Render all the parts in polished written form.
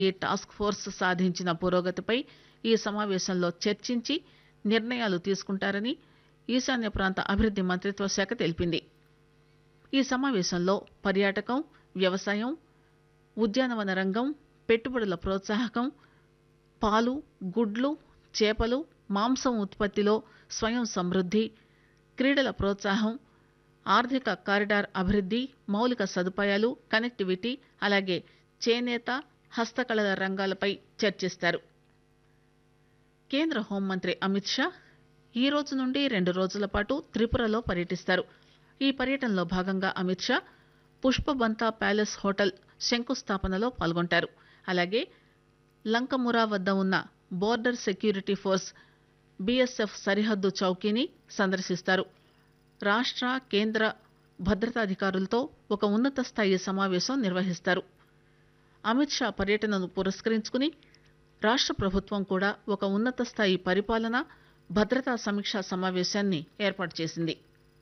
ఈ task force సాధించిన పురోగతిపై ఈ సమావేశంలో చర్చించి నిర్ణయాలు తీసుకుంటారని ఈశాన్య ప్రాంత అభివృద్ది మంత్రిత్వ శాఖ తెలిపింది. ఈ సమావేశంలో పర్యాటకం, వ్యవసాయం, ఉద్యానవన రంగం, పెట్టుబడుల ప్రోత్సాహకం, పాలు, గుడ్లు, చేపలు, మాంసం ఉత్పత్తిలో స్వయం సమృద్ది, క్రీడల ప్రోత్సాహం, ఆర్థిక కారిడార్ అభివృద్ది, మౌలిక సదుపాయాలు, కనెక్టివిటీ, అలాగే చేనేత, హస్తకళల రంగాలపై చర్చిస్తారు. కేంద్ర హోంమంత్రి అమిత్ షా ఈ రోజు నుండి 2 రోజుల పాటు త్రిపురలో పర్యటిస్తారు. ఈ పర్యటనలో భాగంగా అమిత్ షా పుష్పబంతా ప్యాలెస్ హోటల్ శంకుస్థాపనలో పాల్గొంటారు. అలాగే లంకమురా వద్ద ఉన్న బోర్డర్ సెక్యూరిటీ ఫోర్స్ బీఎస్ఎఫ్ సరిహద్దు చౌకీని సందర్శిస్తారు. రాష్ట్ర, కేంద్ర భద్రతాధికారులతో ఒక ఉన్నత స్థాయి సమావేశం నిర్వహిస్తారు. అమిత్ షా పర్యటనను పురస్కరించుకుని రాష్ట్ర ప్రభుత్వం కూడా ఒక ఉన్నత స్థాయి పరిపాలన, భద్రతా సమీక్షా సమావేశాన్ని ఏర్పాటు చేసింది.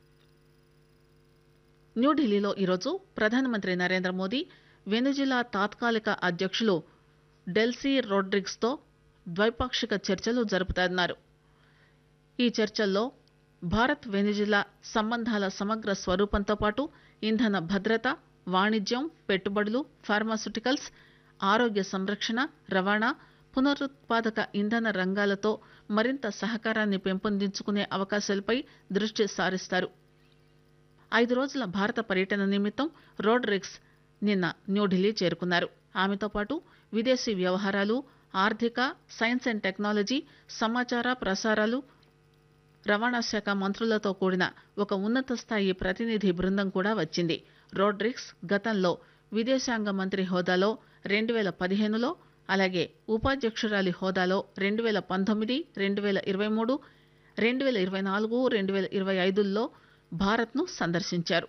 న్యూఢిల్లీలో ఈరోజు ప్రధానమంత్రి నరేంద్ర మోదీ వెనుజులా తాత్కాలిక అధ్యక్షులు డెల్సీ రోడ్రిగ్స్ తో ద్వైపాక్షిక చర్చలు జరుపుతున్నారు. ఈ చర్చల్లో భారత్ వెనుజులా సంబంధాల సమగ్ర స్వరూపంతో పాటు ఇంధన భద్రత, వాణిజ్యం, పెట్టుబడులు, ఫార్మాస్యూటికల్స్, ఆరోగ్య సంరక్షణ, రవాణా, పునరుత్పాదక ఇంధన రంగాలతో మరింత సహకారాన్ని పెంపొందించుకునే అవకాశాలపై దృష్టి సారిస్తారు. 5 రోజుల భారత పర్యటన నిమిత్తం రోడ్రిగ్స్ నిన్న న్యూఢిల్లీ చేరుకున్నారు. ఆమెతో పాటు విదేశీ వ్యవహారాలు, ఆర్థిక, సైన్స్ అండ్ టెక్నాలజీ, సమాచార ప్రసారాలు, రవాణా శాఖ మంత్రులతో కూడిన ఒక ఉన్నత స్థాయి ప్రతినిధి బృందం కూడా వచ్చింది. రోడ్రిగ్స్ గతంలో విదేశాంగ మంత్రి హోదాలో 2015లో, అలాగే ఉపాధ్యక్షురాలి హోదాలో 2019, 2023, 2024, 2025లో భారత్ను సందర్శించారు.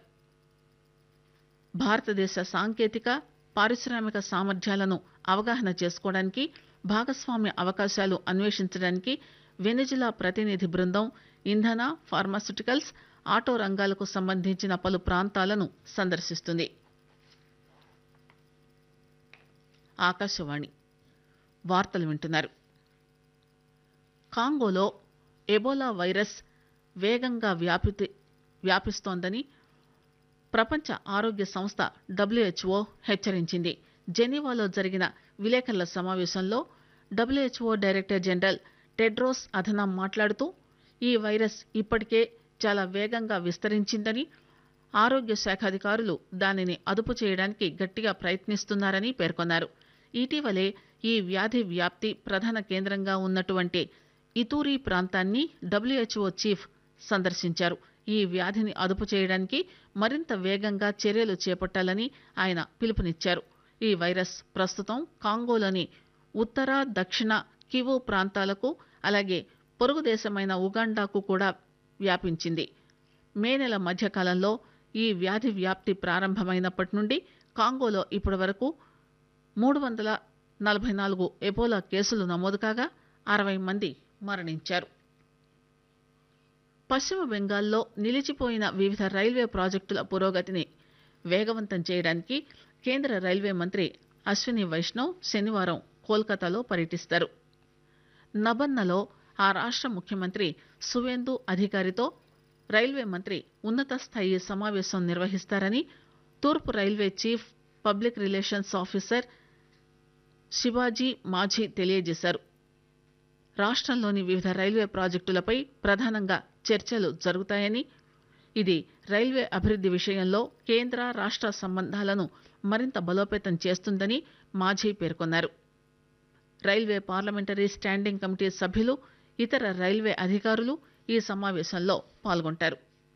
భారతదేశ సాంకేతిక, పారిశ్రామిక సామర్థ్యాలను అవగాహన చేసుకోవడానికి, భాగస్వామ్య అవకాశాలు అన్వేషించడానికి వెనుజులా ప్రతినిధి బృందం ఇంధన, ఫార్మాస్యూటికల్స్, ఆటో రంగాలకు సంబంధించిన పలు ప్రాంతాలను సందర్శిస్తుంది. ఆకాశవాణి వార్తలు వింటున్నారు. కాంగోలో ఎబోలా వైరస్ వేగంగా వ్యాపిస్తోందని ప్రపంచ ఆరోగ్య సంస్థ WHO హెచ్చరించింది. జెనీవాలో జరిగిన విలేకరుల సమావేశంలో WHO director general Tedros Adhanom మాట్లాడుతూ ఈ వైరస్ ఇప్పటికే చాలా వేగంగా విస్తరించిందని, ఆరోగ్య శాఖ అధికారులు దానిని అదుపు చేయడానికి గట్టిగా ప్రయత్నిస్తున్నారని పేర్కొన్నారు. ఇటీవలే ఈ వ్యాధి వ్యాప్తి ప్రధాన కేంద్రంగా ఉన్నటువంటి ఇతూరీ ప్రాంతాన్ని WHO చీఫ్ సందర్శించారు. ఈ వ్యాధిని అదుపు చేయడానికి మరింత వేగంగా చర్యలు చేపట్టాలని ఆయన పిలుపునిచ్చారు. ఈ వైరస్ ప్రస్తుతం కాంగోలోని ఉత్తర, దక్షిణ కివు ప్రాంతాలకు, అలాగే పొరుగు దేశమైన ఉగాండాకు కూడా వ్యాపించింది. మే నెల మధ్యకాలంలో ఈ వ్యాధి వ్యాప్తి ప్రారంభమైనప్పటి నుండి కాంగోలో ఇప్పటి వరకు 344 ఎబోలా కేసులు నమోదు కాగా 60 మంది మరణించారు. పశ్చిమ బెంగాల్లో నిలిచిపోయిన వివిధ రైల్వే ప్రాజెక్టుల పురోగతిని వేగవంతం చేయడానికి కేంద్ర రైల్వే మంత్రి అశ్విని వైష్ణవ్ శనివారం కోల్కతాలో పర్యటిస్తారు. నబన్నలో ఆ రాష్ట్ర ముఖ్యమంత్రి సువేందు అధికారితో రైల్వే మంత్రి ఉన్నత స్థాయి సమావేశం నిర్వహిస్తారని తూర్పు railway chief public relations officer Shivaji Majhi తెలియజేశారు. రాష్ట్రంలోని వివిధ రైల్వే ప్రాజెక్టులపై ప్రధానంగా చర్చలు జరుగుతాయని, ఇది రైల్వే అభివృద్ది విషయంలో కేంద్ర, రాష్ట్ర సంబంధాలను మరింత బలోపేతం చేస్తుందని మాఝీ పేర్కొన్నారు. రైల్వే పార్లమెంటరీ స్టాండింగ్ కమిటీ సభ్యులు, ఇతర రైల్వే అధికారులు ఈ సమావేశంలో పాల్గొంటారు.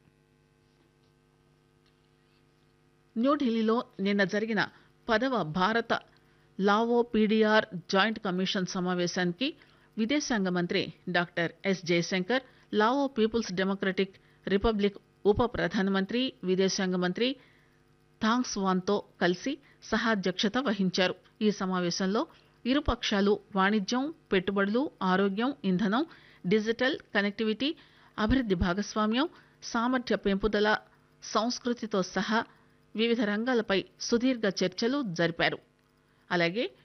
న్యూఢిల్లీలో నిన్న జరిగిన 10వ భారత లావో పీడీఆర్ జాయింట్ కమిషన్ సమావేశానికి విదేశాంగ మంత్రి doctor yes Jayashankar, Lao peoples democratic republic ఉప ప్రధానమంత్రి, విదేశాంగ మంత్రి థాంగ్ స్వాన్తో కలిసి సహాధ్యక్షత వహించారు. ఈ సమావేశంలో ఇరుపక్షాలు వాణిజ్యం, పెట్టుబడులు, ఆరోగ్యం, ఇంధనం, డిజిటల్, కనెక్టివిటీ, అభివృద్ది భాగస్వామ్యం, సామర్థ్య పెంపుదల, సంస్కృతితో సహా వివిధ రంగాలపై సుదీర్ఘ చర్చలు జరిపారు. అలాగే